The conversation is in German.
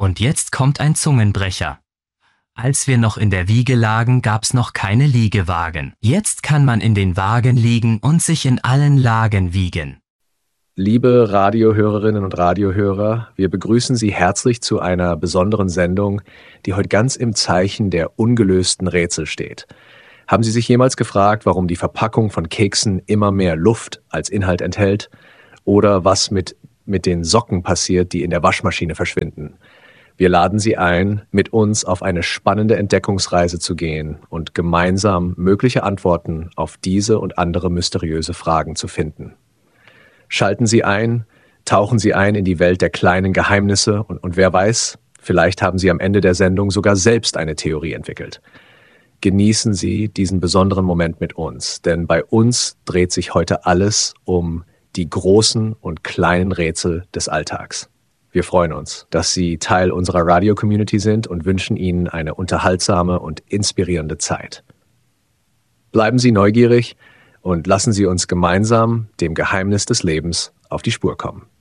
Und jetzt kommt ein Zungenbrecher. Als wir noch in der Wiege lagen, gab's noch keine Liegewagen. Jetzt kann man in den Wagen liegen und sich in allen Lagen wiegen. Liebe Radiohörerinnen und Radiohörer, wir begrüßen Sie herzlich zu einer besonderen Sendung, die heute ganz im Zeichen der ungelösten Rätsel steht. Haben Sie sich jemals gefragt, warum die Verpackung von Keksen immer mehr Luft als Inhalt enthält? Oder was mit den Socken passiert, die in der Waschmaschine verschwinden? Wir laden Sie ein, mit uns auf eine spannende Entdeckungsreise zu gehen und gemeinsam mögliche Antworten auf diese und andere mysteriöse Fragen zu finden. Schalten Sie ein, tauchen Sie ein in die Welt der kleinen Geheimnisse und wer weiß, vielleicht haben Sie am Ende der Sendung sogar selbst eine Theorie entwickelt. Genießen Sie diesen besonderen Moment mit uns, denn bei uns dreht sich heute alles um die großen und kleinen Rätsel des Alltags. Wir freuen uns, dass Sie Teil unserer Radio-Community sind und wünschen Ihnen eine unterhaltsame und inspirierende Zeit. Bleiben Sie neugierig und lassen Sie uns gemeinsam dem Geheimnis des Lebens auf die Spur kommen.